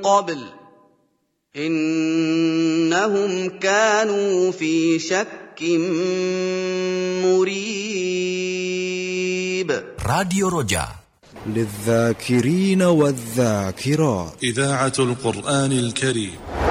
قبل إنهم كانوا في شك مريب. راديو رجاء للذاكرين والذاكرات، إذاعة القرآن الكريم.